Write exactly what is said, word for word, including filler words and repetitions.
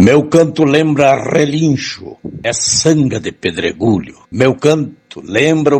Meu canto lembra relincho, é sanga de pedregulho. Meu canto lembra o